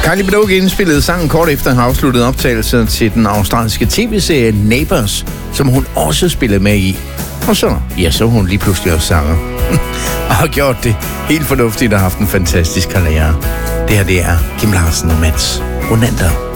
Kylie Minogue indspillede sangen kort efter at have afsluttet optagelser til den australske tv-serie Neighbours, som hun også spillede med i. Og så er hun lige pludselig også sanger. Og har gjort det helt fornuftigt og haft en fantastisk karriere. Det her, det er Kim Larsen og Mats Ronander.